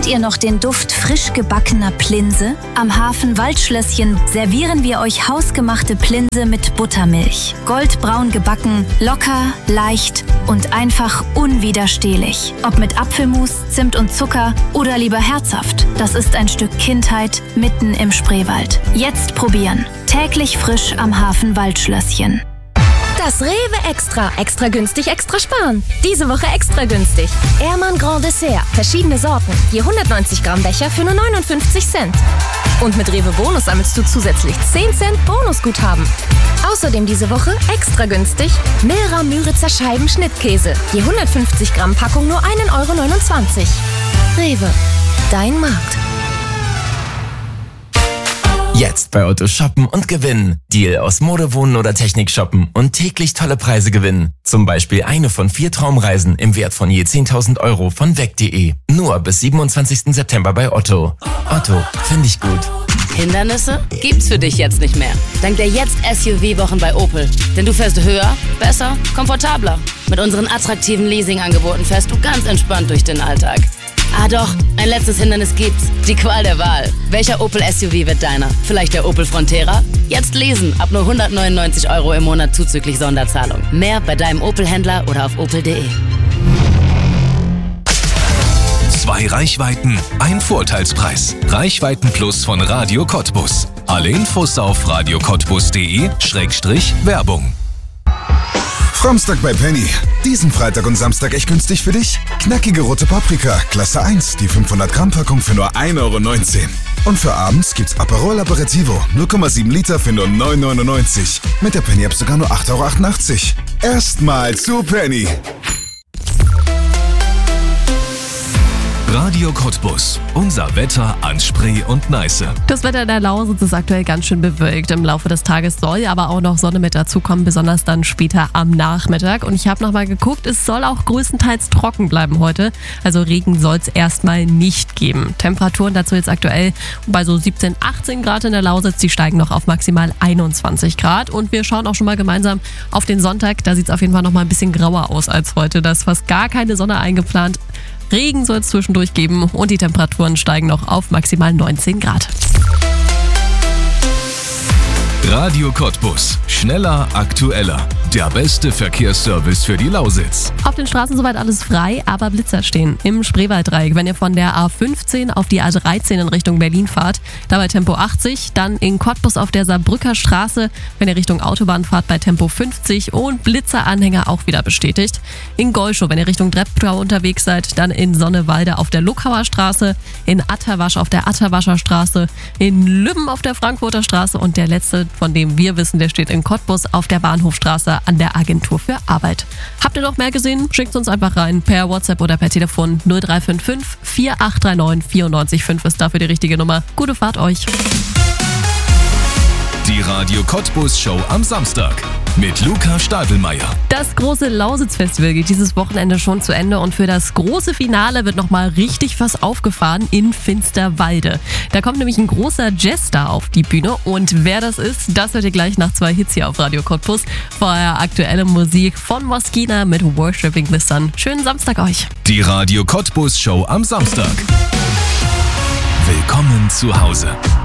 ihr noch den Duft frisch gebackener Plinse? Am Hafen Waldschlösschen servieren wir euch hausgemachte Plinse mit Buttermilch. Goldbraun gebacken, locker, leicht und einfach unwiderstehlich. Ob mit Apfelmus, Zimt und Zucker oder lieber herzhaft. Das ist ein Stück Kindheit mitten im Spreewald. Jetzt probieren. Täglich frisch am Hafen Waldschlösschen. Das Rewe Extra. Extra günstig, extra sparen. Diese Woche extra günstig. Ehrmann Grand Dessert. Verschiedene Sorten. Je 190 Gramm Becher für nur 59 Cent. Und mit Rewe Bonus sammelst du zusätzlich 10 Cent Bonusguthaben. Außerdem diese Woche extra günstig Milra Müritzer Scheiben Schnittkäse. Je 150 Gramm Packung nur 1,29 Euro. Rewe. Dein Markt. Jetzt bei Otto shoppen und gewinnen. Deal aus Mode, Wohnen oder Technik shoppen und täglich tolle Preise gewinnen. Zum Beispiel eine von 4 Traumreisen im Wert von je 10.000 Euro von weg.de. Nur bis 27. September bei Otto. Otto, finde ich gut. Hindernisse gibt's für dich jetzt nicht mehr. Dank der Jetzt-SUV-Wochen bei Opel. Denn du fährst höher, besser, komfortabler. Mit unseren attraktiven Leasing-Angeboten fährst du ganz entspannt durch den Alltag. Ah doch, ein letztes Hindernis gibt's. Die Qual der Wahl. Welcher Opel SUV wird deiner? Vielleicht der Opel Frontera? Jetzt leasen. Ab nur 199 Euro im Monat zuzüglich Sonderzahlung. Mehr bei deinem Opel-Händler oder auf opel.de. 2 Reichweiten, ein Vorteilspreis. Reichweiten Plus von Radio Cottbus. Alle Infos auf radiocottbus.de/Werbung. Framstag bei Penny. Diesen Freitag und Samstag echt günstig für dich? Knackige rote Paprika, Klasse 1, die 500 Gramm Packung für nur 1,19 Euro. Und für abends gibt's Aperol Aperitivo, 0,7 Liter für nur 9,99 Euro. Mit der Penny-App sogar nur 8,88 Euro. Erstmal zu Penny. Radio Cottbus. Unser Wetter an Spree und Neiße. Das Wetter in der Lausitz ist aktuell ganz schön bewölkt. Im Laufe des Tages soll aber auch noch Sonne mit dazukommen, besonders dann später am Nachmittag. Und ich habe nochmal geguckt, es soll auch größtenteils trocken bleiben heute. Also Regen soll es erstmal nicht geben. Temperaturen dazu jetzt aktuell bei so 17, 18 Grad in der Lausitz. Die steigen noch auf maximal 21 Grad. Und wir schauen auch schon mal gemeinsam auf den Sonntag. Da sieht es auf jeden Fall noch mal ein bisschen grauer aus als heute. Da ist fast gar keine Sonne eingeplant. Regen soll es zwischendurch geben und die Temperaturen steigen noch auf maximal 19 Grad. Radio Cottbus. Schneller, aktueller. Der beste Verkehrsservice für die Lausitz. Auf den Straßen soweit alles frei, aber Blitzer stehen. Im Spreewalddreieck, wenn ihr von der A15 auf die A13 in Richtung Berlin fahrt, dabei Tempo 80. Dann in Cottbus auf der Saarbrücker Straße, wenn ihr Richtung Autobahn fahrt, bei Tempo 50. Und Blitzeranhänger auch wieder bestätigt. In Golschow, wenn ihr Richtung Treptow unterwegs seid, dann in Sonnewalde auf der Luckauer Straße, in Atterwasch auf der Atterwascher Straße, in Lübben auf der Frankfurter Straße und der letzte, von dem wir wissen, der steht in Cottbus auf der Bahnhofstraße an der Agentur für Arbeit. Habt ihr noch mehr gesehen? Schickt uns einfach rein per WhatsApp oder per Telefon 0355 4839 94 ist dafür die richtige Nummer. Gute Fahrt euch. Die Radio Cottbus Show am Samstag mit Luca Stadelmeier. Das große Lausitz-Festival geht dieses Wochenende schon zu Ende und für das große Finale wird nochmal richtig was aufgefahren in Finsterwalde. Da kommt nämlich ein großer Jazzstar auf die Bühne und wer das ist, das hört ihr gleich nach 2 Hits hier auf Radio Cottbus. Vorher aktuelle Musik von Moschina mit Worshipping the Sun. Schönen Samstag euch. Die Radio Cottbus Show am Samstag. Willkommen zu Hause.